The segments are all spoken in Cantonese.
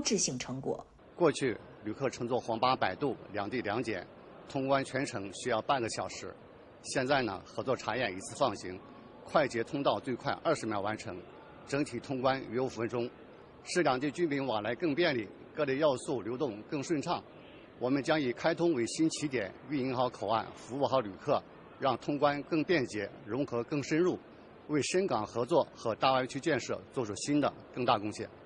质性成果。 过去旅客乘坐黄巴摆渡两地两检，通关全程需要半个小时。现在呢，合作查验一次放行，快捷通道最快20秒完成，整体通关约5分钟，使两地居民往来更便利，各类要素流动更顺畅。我们将以开通为新起点，运营好口岸，服务好旅客，让通关更便捷，融合更深入，为深港合作和大湾区建设做出新的更大贡献。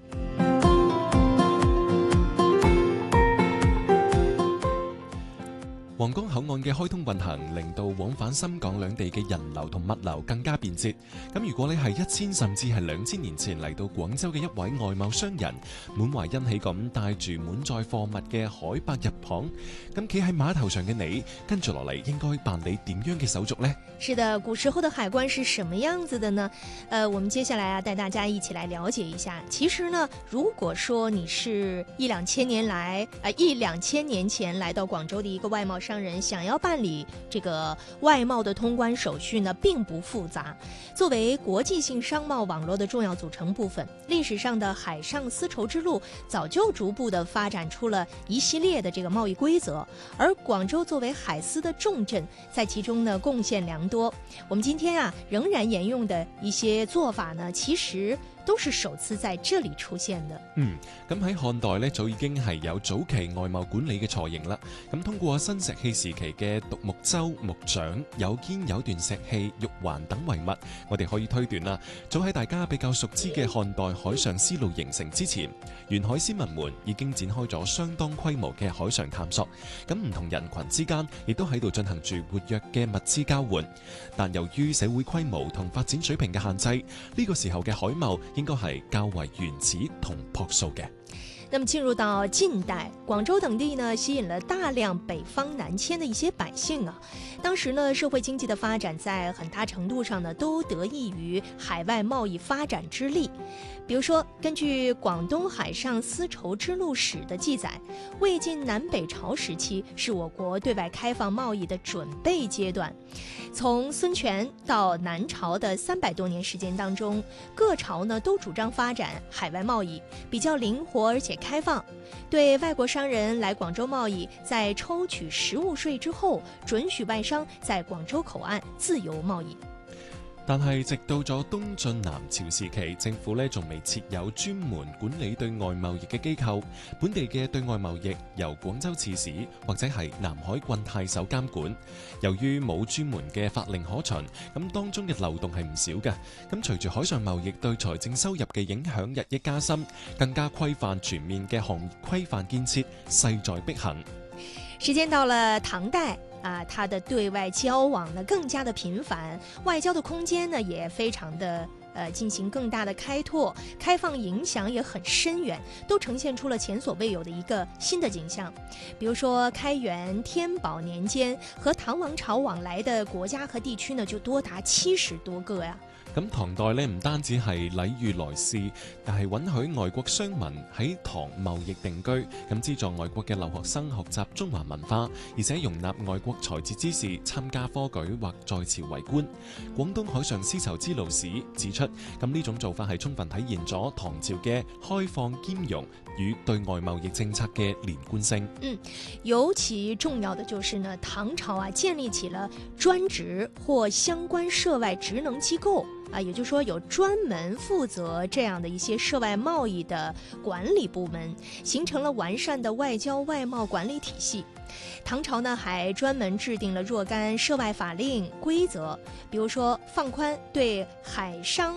皇崗口岸嘅開通運行，令到往返深港兩地嘅人流同物流更加便捷。咁如果你係1000甚至係2000年前嚟到廣州嘅一位外貿商人，滿懷欣喜咁帶住滿載貨物嘅海伯入港，咁企喺碼頭上嘅你，跟住落嚟應該辦理點樣嘅手續呢？ 是的，古時候的海關是什麼樣子的呢？我們接下來帶大家一起來了解一下。其實呢，如果說你是一兩千年前來到廣州的一個外貿商人，想要辦理這個外貿的通關手續呢，並不複雜。作為國際性商貿網絡的重要組成部分，歷史上的海上絲綢之路早就逐步的發展出了一系列的這個貿易規則，而廣州作為海絲的重鎮，在其中呢貢獻良多。我們今天仍然沿用的一些做法呢，其實都是首次在這裡出現的。 咁喺漢代呢，早已經係有早期外貿管理嘅雛形啦。咁通過新石器時期嘅獨木舟、木槳、有肩有段石器、玉環等遺物，我哋可以推斷啦，早喺大家比較熟知嘅漢代海上絲路形成之前，沿海先民們已經展開咗相當規模嘅海上探索。咁唔同人群之間亦都喺度進行住活躍嘅物資交換。但由於社會規模同發展水平嘅限制，呢個時候嘅海貿應該係較為原始同樸素嘅。 那麼進入到近代，廣州等地呢吸引了大量北方南遷的一些百姓啊。當時呢，社會經濟的發展在很大程度上呢都得益於海外貿易發展之力。比如說，根據廣東海上絲綢之路史的記載，魏晉南北朝時期是我國對外開放貿易的準備階段。從孫權到南朝的300多年時間當中，各朝呢都主張發展海外貿易，比較靈活而且開放。對外國商人來廣州貿易，在抽取實物稅之後，准許外商在廣州口岸自由貿易。 但係直到咗東晉南朝時期，政府呢仲未設有專門管理對外貿易嘅機構，本地嘅對外貿易由廣州刺史或者係南海郡太守監管。由於冇專門嘅法令可循，咁當中嘅漏洞係唔少嘅。咁隨住海上貿易對財政收入嘅影響日益加深，更加規範全面嘅行業規範建設勢在必行。 時間到了唐代。它的對外交往呢更加的頻繁，外交的空間呢也非常的進行更大的開拓，開放影響也很深遠，都呈現出了前所未有的一個新的景象。比如說開元、天寶年間和唐王朝往來的國家和地區呢就多達70多個呀。 咁唐代呢唔單止係禮遇來使，但係允許外國商民喺唐貿易定居，咁資助外國嘅留學生學習中華文化，而且容納外國才智之士參加科舉或在朝為官。廣東海上絲綢之路史指出，咁呢種做法係充分體現咗唐朝嘅開放兼容與對外貿易政策嘅連貫性。 尤其重要的就是呢，唐朝建立起了專職或相關涉外職能機構。也就是說有專門負責這樣的一些涉外貿易的管理部門，形成了完善的外交外貿管理體系。唐朝呢還專門制定了若干涉外法令規則，比如說放寬對海商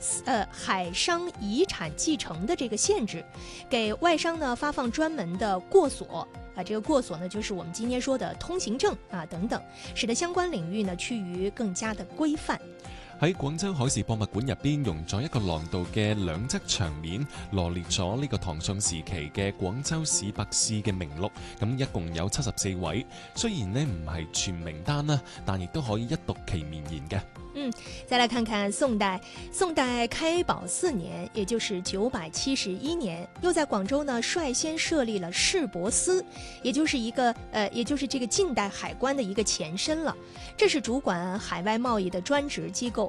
遺產繼承的這個限制，給外商呢發放專門的過所。這個過所呢就是我們今天說的通行證等等，使得相關領域呢趨於更加的規範。 喺廣州海事博物館入邊，用咗一個廊道嘅兩側牆面，羅列咗呢個唐宋時期嘅廣州市百事嘅名錄，咁一共有74位。雖然呢唔係全名單啦，但亦都可以一讀其綿言嘅。 再來看看宋代。宋代開寶4年，也就是971年，又在廣州呢率先設立了市舶司，也就是這個近代海關的一個前身了。這是主管海外貿易的專職機構。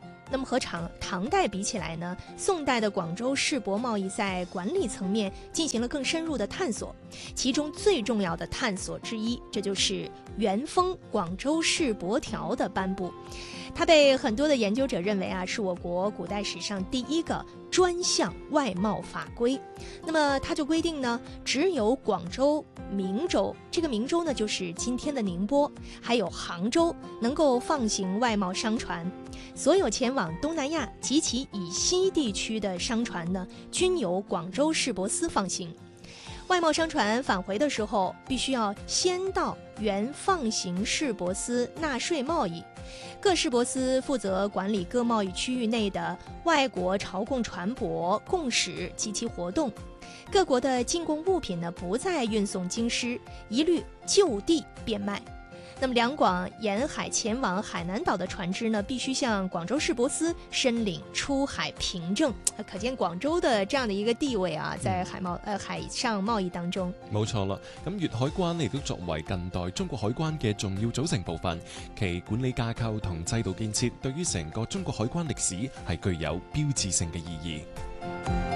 久。那么和唐代比起来呢，宋代的广州市舶贸易在管理层面进行了更深入的探索，其中最重要的探索之一，这就是元丰广州市舶条的颁布。它被很多的研究者认为是我国古代史上第一个专项外贸法规。那么它就规定呢，只有广州、明州，这个明州呢就是今天的宁波，还有杭州能够放行外贸商船。所有前往东南亚及其以西地区的商船呢，均由广州市舶司放行。外贸商船返回的时候，必须要先到原放行市舶司纳税贸易。各市舶司负责管理各贸易区域内的外国朝贡船舶、贡使及其活动。各国的进贡物品呢，不再运送京师，一律就地变卖。那么两广沿海前往海南岛的船只呢，必须向广州市舶司申领出海凭证。可见廣州的這樣的一個地位在海上貿易當中。 冇錯啦，咁粵海關亦都作為近代中國海關嘅重要組成部分，其管理架構同制度建設對於成個中國海關歷史係具有標誌性嘅意義。